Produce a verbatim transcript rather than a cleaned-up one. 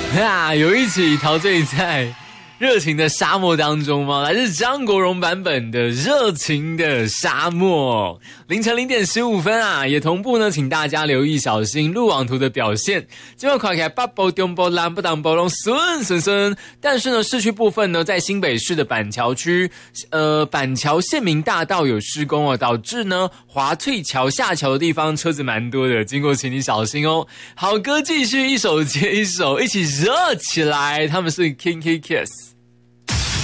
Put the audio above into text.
啊，有一起陶醉在热情的沙漠当中吗？来自张国荣版本的《热情的沙漠》。凌晨零点十五分啊，也同步呢，请大家留意小心路网图的表现。今晚看起来八波中波蓝不当波龙顺顺顺，但是呢，市区部分呢，在新北市的板桥区，呃，板桥县民大道有施工哦，导致呢华翠桥下桥的地方车子蛮多的，经过请你小心哦。好歌继续一首接一首，一起热起来，他们是 Kinky Kiss。